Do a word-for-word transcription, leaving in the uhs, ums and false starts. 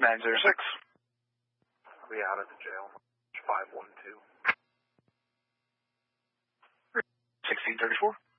nine zero six. I'll be out of the jail. five one two. sixteen thirty-four.